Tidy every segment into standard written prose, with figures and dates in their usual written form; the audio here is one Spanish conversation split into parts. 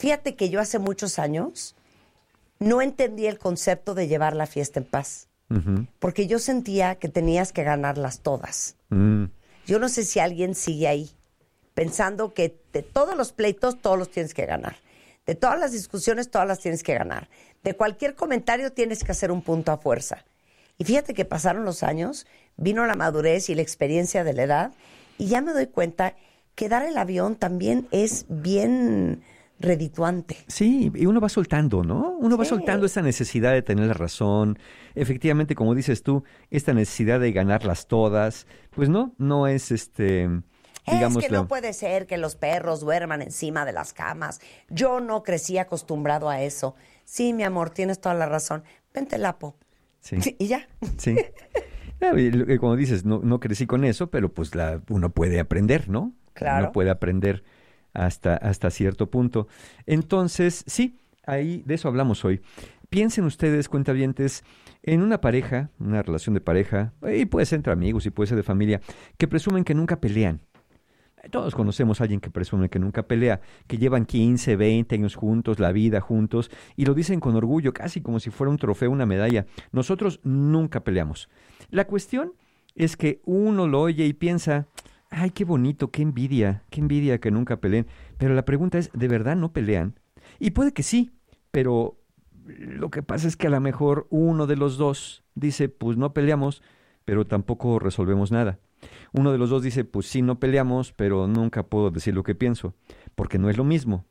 Fíjate que yo hace muchos años no entendí el concepto de llevar la fiesta en paz. Porque yo sentía que tenías que ganarlas todas. Yo no sé si alguien sigue ahí, pensando que de todos los pleitos, todos los tienes que ganar. De todas las discusiones, todas las tienes que ganar. De cualquier comentario tienes que hacer un punto a fuerza. Y fíjate que pasaron los años, vino la madurez y la experiencia de la edad, y ya me doy cuenta que dar el avión también es bien redituante. Sí, y uno va soltando, ¿no? Uno va soltando esa necesidad de tener la razón. Efectivamente, como dices tú, esta necesidad de ganarlas todas, pues no es digamos, es que no puede ser que los perros duerman encima de las camas. Yo no crecí acostumbrado a eso. Sí, mi amor, tienes toda la razón. Vente, Lapo. Sí. Y ya. Sí. Como dices, no crecí con eso, pero pues uno puede aprender, ¿no? Claro. Uno puede aprender hasta cierto punto. Entonces, sí, ahí de eso hablamos hoy. Piensen ustedes, cuentavientes, en una pareja, una relación de pareja, y puede ser entre amigos y puede ser de familia, que presumen que nunca pelean. Todos conocemos a alguien que presume que nunca pelea, que llevan 15, 20 años juntos, la vida juntos, y lo dicen con orgullo, casi como si fuera un trofeo, una medalla. Nosotros nunca peleamos. La cuestión es que uno lo oye y piensa, ay, qué bonito, qué envidia que nunca peleen. Pero la pregunta es, ¿de verdad no pelean? Y puede que sí, pero lo que pasa es que a lo mejor uno de los dos dice, pues no peleamos, pero tampoco resolvemos nada. Uno de los dos dice, pues sí, no peleamos, pero nunca puedo decir lo que pienso, porque no es lo mismo.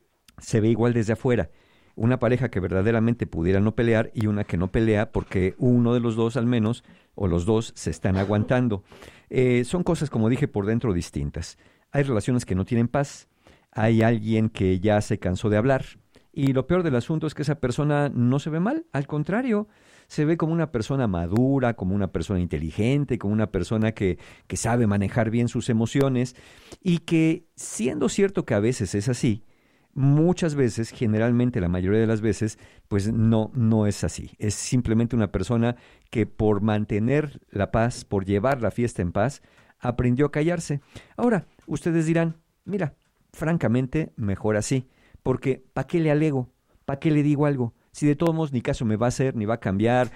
Se ve igual desde afuera. Una pareja que verdaderamente pudiera no pelear y una que no pelea porque uno de los dos al menos, o los dos, se están aguantando. Son cosas, como dije, por dentro distintas. Hay relaciones que no tienen paz. Hay alguien que ya se cansó de hablar. Y lo peor del asunto es que esa persona no se ve mal, al contrario, se ve como una persona madura, como una persona inteligente, como una persona que sabe manejar bien sus emociones y que, siendo cierto que a veces es así, muchas veces, generalmente la mayoría de las veces, pues no es así. Es simplemente una persona que por mantener la paz, por llevar la fiesta en paz, aprendió a callarse. Ahora, ustedes dirán, mira, francamente, mejor así. Porque, ¿para qué le alego? ¿Para qué le digo algo? Si de todos modos ni caso me va a hacer, ni va a cambiar.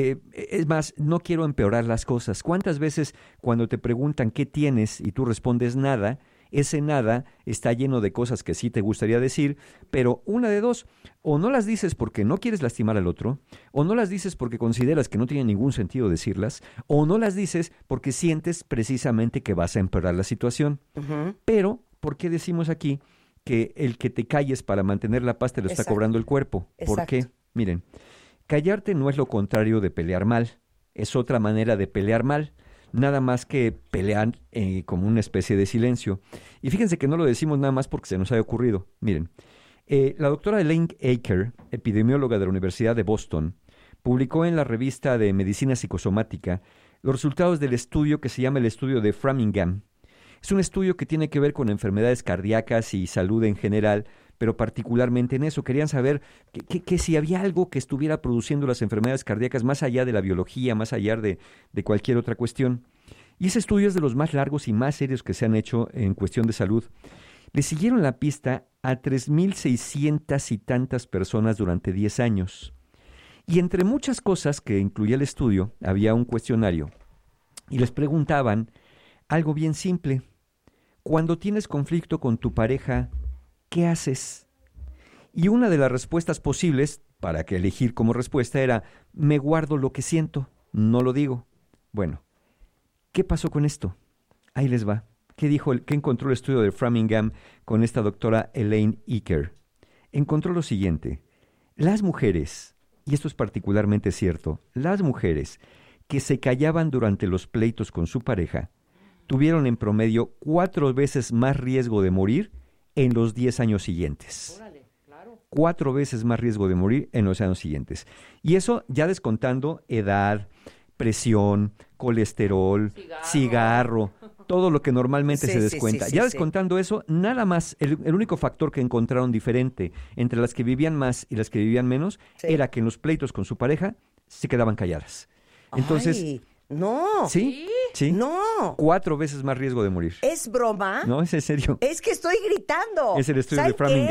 Es más, no quiero empeorar las cosas. ¿Cuántas veces cuando te preguntan qué tienes y tú respondes nada, ese nada está lleno de cosas que sí te gustaría decir, pero una de dos, o no las dices porque no quieres lastimar al otro, o no las dices porque consideras que no tiene ningún sentido decirlas, o no las dices porque sientes precisamente que vas a empeorar la situación. Pero, ¿por qué decimos aquí que el que te calles para mantener la paz te lo está cobrando el cuerpo? ¿Por qué? Miren, callarte no es lo contrario de pelear mal, es otra manera de pelear mal, nada más que pelear como una especie de silencio. Y fíjense que no lo decimos nada más porque se nos haya ocurrido. Miren, la doctora Elaine Aker, epidemióloga de la Universidad de Boston, publicó en la revista de Medicina Psicosomática los resultados del estudio que se llama el estudio de Framingham. Es un estudio que tiene que ver con enfermedades cardíacas y salud en general, pero particularmente en eso. Querían saber que si había algo que estuviera produciendo las enfermedades cardíacas más allá de la biología, más allá de cualquier otra cuestión. Y ese estudio es de los más largos y más serios que se han hecho en cuestión de salud. Le siguieron la pista a 3,600 y tantas personas durante 10 años. Y entre muchas cosas que incluía el estudio, había un cuestionario. Y les preguntaban algo bien simple. Cuando tienes conflicto con tu pareja, ¿qué haces? Y una de las respuestas posibles, para que elegir como respuesta, era, me guardo lo que siento, no lo digo. Bueno, ¿qué pasó con esto? Ahí les va. ¿Qué encontró el estudio de Framingham con esta doctora Elaine Aker? Encontró lo siguiente. Las mujeres, y esto es particularmente cierto, las mujeres que se callaban durante los pleitos con su pareja, tuvieron en promedio 4 veces más riesgo de morir en los 10 años siguientes. Órale, claro. 4 veces más riesgo de morir en los años siguientes. Y eso ya descontando edad, presión, colesterol, cigarro, todo lo que normalmente se descuenta. Ya descontando eso, nada más, el único factor que encontraron diferente entre las que vivían más y las que vivían menos era que en los pleitos con su pareja se quedaban calladas. Entonces, ¡ay, no! ¿Sí? Sí. ¡No! 4 veces más riesgo de morir. ¿Es broma? No, es en serio. Es que estoy gritando. Es el estudio de ¿Saben Framingham.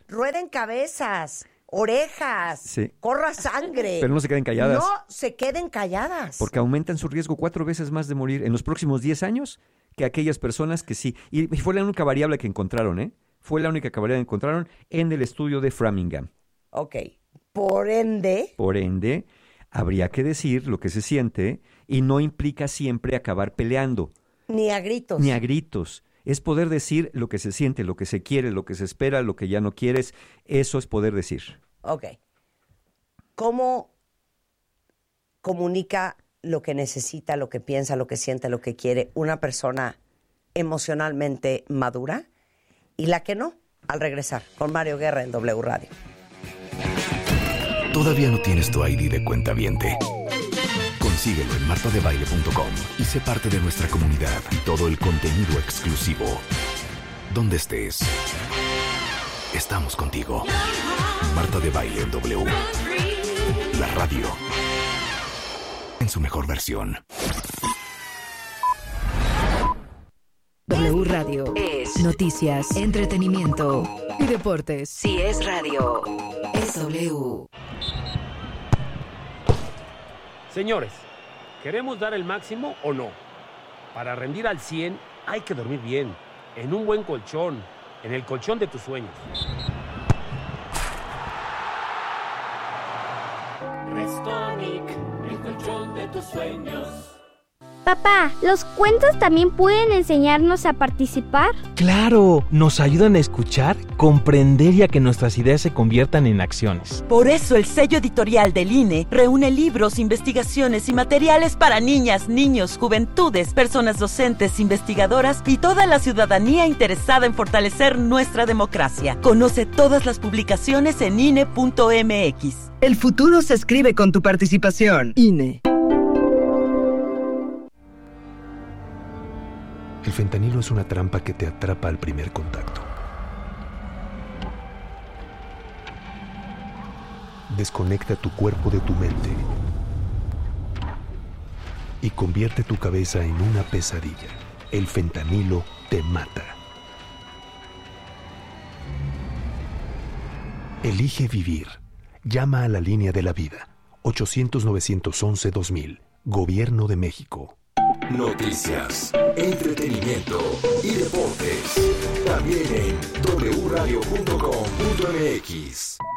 rueden cabezas, orejas, Sí. corra sangre. Pero no se queden calladas. No se queden calladas. Porque aumentan su riesgo 4 veces más de morir en los próximos 10 años que aquellas personas que sí. Y fue la única variable que encontraron, ¿eh? Fue la única variable que encontraron en el estudio de Framingham. Ok. Por ende, habría que decir lo que se siente y no implica siempre acabar peleando. ni a gritos. Ni a gritos. Es poder decir lo que se siente, lo que se quiere, lo que se espera, lo que ya no quieres. Eso es poder decir. Ok. ¿Cómo comunica lo que necesita, lo que piensa, lo que siente, lo que quiere una persona emocionalmente madura y la que no? Al regresar con Mario Guerra en W Radio. ¿Todavía no tienes tu ID de cuentaviente? Consíguelo en martadebaile.com y sé parte de nuestra comunidad y todo el contenido exclusivo. Donde estés, estamos contigo. Marta de Baile en W. La radio en su mejor versión. W Radio es noticias, entretenimiento y deportes. Si es radio, es W. Señores, ¿queremos dar el máximo o no? Para rendir al 100 hay que dormir bien, en un buen colchón, en el colchón de tus sueños. Restonic, el colchón de tus sueños. Papá, ¿los cuentos también pueden enseñarnos a participar? ¡Claro! Nos ayudan a escuchar, comprender y a que nuestras ideas se conviertan en acciones. Por eso el sello editorial del INE reúne libros, investigaciones y materiales para niñas, niños, juventudes, personas docentes, investigadoras y toda la ciudadanía interesada en fortalecer nuestra democracia. Conoce todas las publicaciones en INE.mx. El futuro se escribe con tu participación. INE. El fentanilo es una trampa que te atrapa al primer contacto. Desconecta tu cuerpo de tu mente y convierte tu cabeza en una pesadilla. El fentanilo te mata. Elige vivir. Llama a la línea de la vida. 800-911-2000. Gobierno de México. Noticias, entretenimiento y deportes. También en wradio.com.mx.